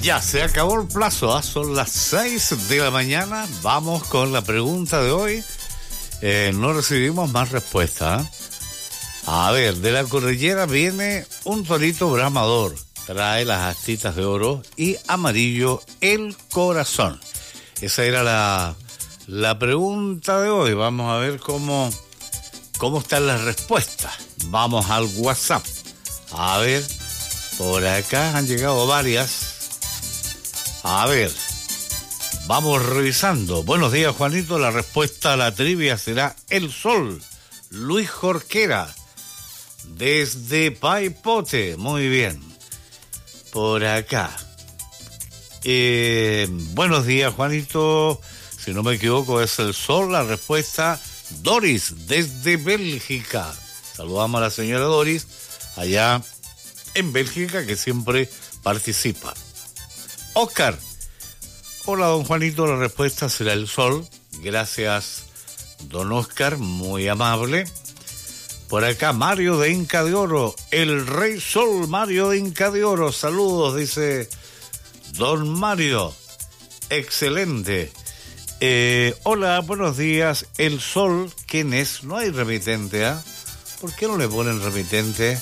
Ya se acabó el plazo, son las 6 de la mañana. Vamos con la pregunta de hoy. No recibimos más respuestas. A ver, de la cordillera viene un torito bramador. Trae las astitas de oro y amarillo el corazón. Esa era la pregunta de hoy. Vamos a ver cómo están las respuestas. Vamos al WhatsApp. A ver, por acá han llegado varias. A ver, vamos revisando. Buenos días, Juanito. La respuesta a la trivia será el sol. Luis Jorquera, desde Paipote. Muy bien. Por acá. Buenos días, Juanito. Si no me equivoco, es el sol. La respuesta, Doris, desde Bélgica. Saludamos a la señora Doris, allá en Bélgica, que siempre participa. Oscar. Hola, don Juanito, la respuesta será el sol. Gracias, don Oscar, muy amable. Por acá, Mario de Inca de Oro, el Rey Sol, Mario de Inca de Oro. Saludos, dice don Mario. Excelente. Hola, buenos días. El sol, ¿quién es? No hay remitente, ¿ah? ¿Por qué no le ponen remitente?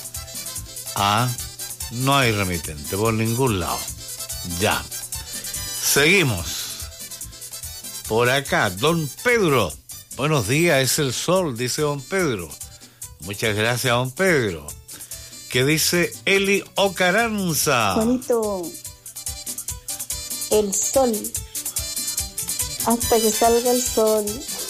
No hay remitente por ningún lado. Ya. Seguimos. Por acá, don Pedro. Buenos días, es el sol, dice don Pedro. Muchas gracias, don Pedro. ¿Qué dice Eli Ocaranza? Juanito, el sol. Hasta que salga el sol.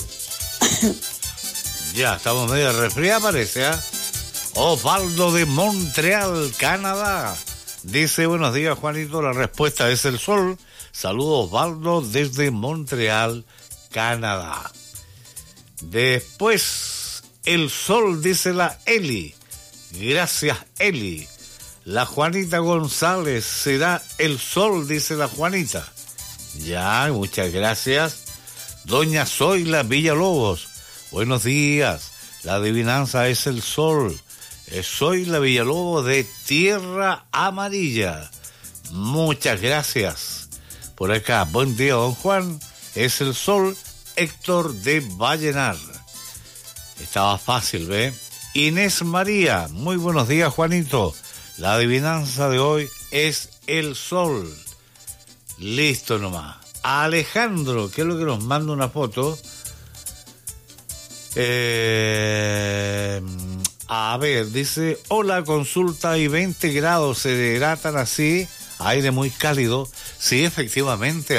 Ya, estamos medio resfriados, parece, ¿ah? Osvaldo de Montreal, Canadá. Dice, buenos días, Juanito, la respuesta es el sol. Saludos, Osvaldo, desde Montreal, Canadá. Después, el sol, dice la Eli. Gracias, Eli. La Juanita González, será el sol, dice la Juanita. Ya, muchas gracias. Doña Zoila Villalobos, buenos días. La adivinanza es el sol. Zoila Villalobos de Tierra Amarilla. Muchas gracias. Por acá, buen día, don Juan. Es el sol. Héctor de Vallenar. Estaba fácil, ¿ve? Inés María, muy buenos días, Juanito. La adivinanza de hoy es el sol. Listo nomás. Alejandro, que es lo que nos manda una foto. A ver, dice, hola, consulta y 20 grados, se hidratan así, aire muy cálido. Sí, efectivamente,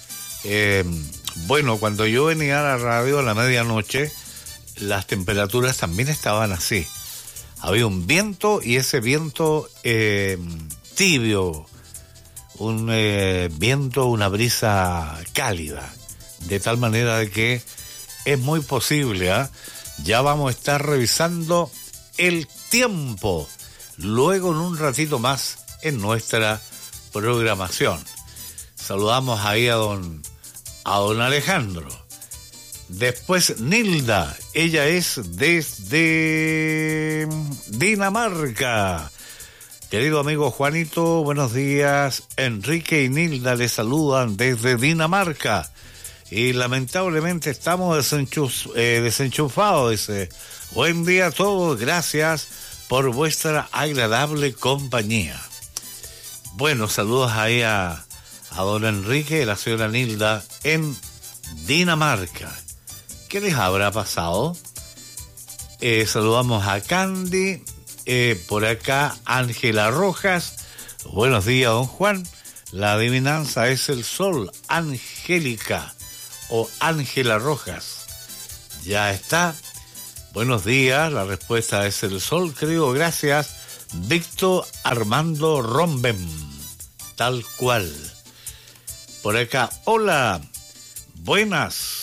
bueno, cuando yo venía a la radio a la medianoche, las temperaturas también estaban así. Había un viento y ese viento tibio, un viento, una brisa cálida, de tal manera de que es muy posible, ya vamos a estar revisando el tiempo luego en un ratito más en nuestra programación. Saludamos ahí a don Alejandro. Después Nilda, ella es desde Dinamarca. Querido amigo Juanito, buenos días. Enrique y Nilda le saludan desde Dinamarca. Y lamentablemente estamos desenchufados, dice. Buen día a todos, gracias por vuestra agradable compañía. Bueno, saludos ahí a don Enrique y la señora Nilda en Dinamarca. ¿Qué les habrá pasado? Saludamos a Candy, por acá Ángela Rojas. Buenos días, don Juan. La adivinanza es el sol, Angélica o Ángela Rojas. Ya está. Buenos días, la respuesta es el sol, creo, gracias. Víctor Armando Romben, tal cual. Por acá, hola, buenas.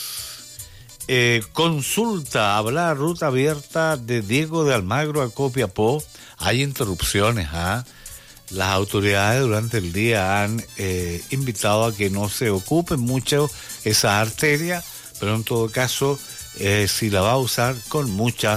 Consulta, hablar ruta abierta de Diego de Almagro a Copiapó. Hay interrupciones, Las autoridades durante el día han invitado a que no se ocupen mucho esa arteria, pero en todo caso, si la va a usar con mucha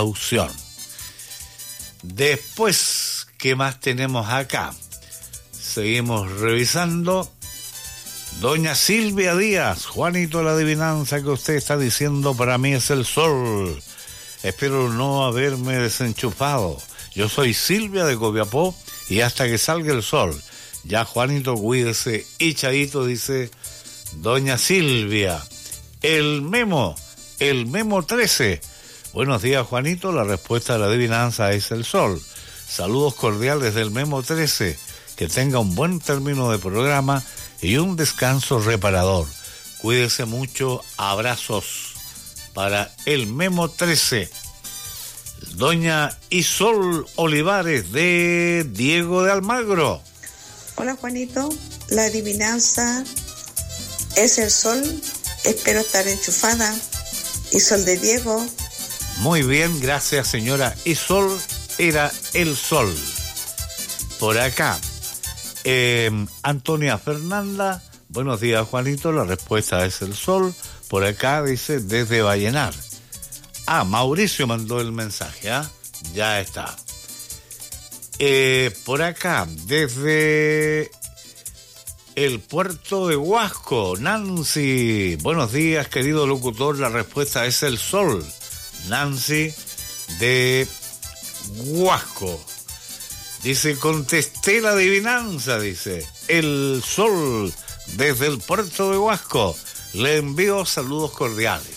precaución. Después, ¿qué más tenemos acá? Seguimos revisando. Doña Silvia Díaz, Juanito, la adivinanza que usted está diciendo para mí es el sol. Espero no haberme desenchufado. Yo soy Silvia de Copiapó y hasta que salga el sol. Ya, Juanito, cuídese. Y Chaito, dice doña Silvia. El memo 13. Buenos días, Juanito. La respuesta de la adivinanza es el sol. Saludos cordiales del memo 13. Que tenga un buen término de programa y un descanso reparador. Cuídese mucho. Abrazos para el memo 13. Doña Isol Olivares de Diego de Almagro. Hola, Juanito. La adivinanza es el sol. Espero estar enchufada. Isol de Diego. Muy bien, gracias, señora Isol. Era el sol. Por acá, Antonia Fernanda. Buenos días, Juanito. La respuesta es el sol. Por acá dice desde Vallenar. Mauricio mandó el mensaje, ya está. Por acá, desde el puerto de Huasco, Nancy. Buenos días, querido locutor. La respuesta es el sol. Nancy de Huasco. Dice, contesté la adivinanza, dice. El sol desde el puerto de Huasco. Le envío saludos cordiales.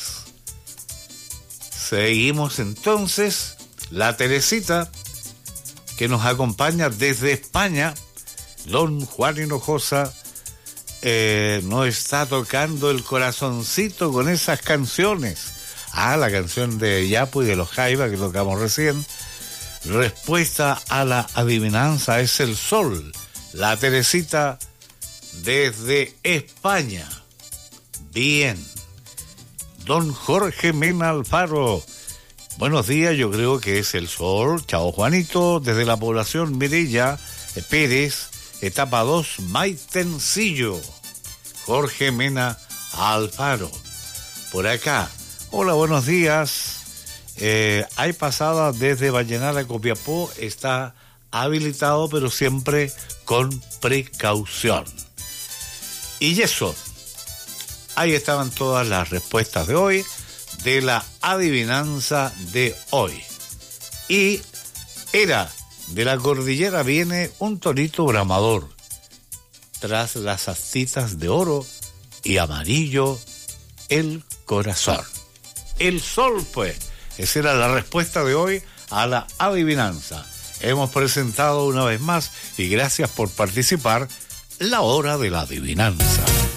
Seguimos entonces. La Teresita, que nos acompaña desde España. Don Juan Hinojosa nos está tocando el corazoncito con esas canciones. La canción de Yapu y de los Jaiba que tocamos recién. Respuesta a la adivinanza es el sol. La Teresita desde España. Bien. Don Jorge Mena Alfaro. Buenos días, yo creo que es el sol. Chao, Juanito, desde la población Mirella Pérez, etapa 2, Maitencillo. Jorge Mena Alfaro. Por acá. Hola, buenos días. Hay pasada desde Vallenar a Copiapó. Está habilitado, pero siempre con precaución. Y eso. Ahí estaban todas las respuestas de hoy, de la adivinanza de hoy. Y era, de la cordillera viene un torito bramador, tras las astitas de oro y amarillo el corazón. El sol, pues, esa era la respuesta de hoy a la adivinanza. Hemos presentado una vez más, y gracias por participar, la hora de la adivinanza.